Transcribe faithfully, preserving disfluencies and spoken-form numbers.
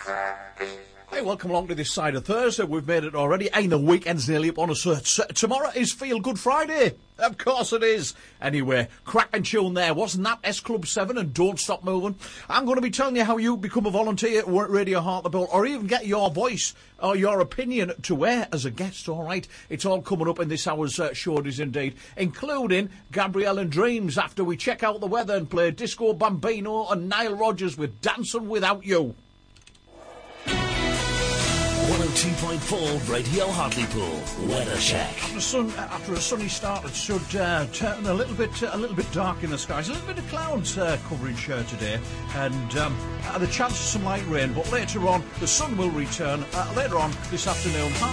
Hey, welcome along to this side of Thursday. We've made it already. Ain't the weekend's nearly up on us. Uh, t- tomorrow is Feel Good Friday. Of course it is. Anyway, cracking tune there. Wasn't that S Club seven and Don't Stop Moving? I'm going to be telling you how you become a volunteer at Radio Hartlepool, or even get your voice or your opinion to air as a guest, all right? It's all coming up in this hour's uh, show, it is indeed, including Gabrielle and Dreams, after we check out the weather and play Disco Bambino and Nile Rodgers with Dancing Without You. one oh two point four Radio Hartlepool Weather Check. After, sun, after a sunny start, it should uh, turn a little bit uh, a little bit dark in the skies. A little bit of clouds uh, covering here today, and um, uh, the chance of some light rain. But later on, the sun will return. Uh, later on this afternoon.